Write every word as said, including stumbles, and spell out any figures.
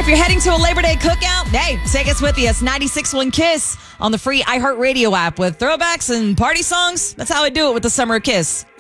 if you're heading to a Labor Day cookout, hey, take us with you. It's ninety-six point one Kiss on the free iHeartRadio app with throwbacks and party songs. That's how I do it with the Summer of Kiss.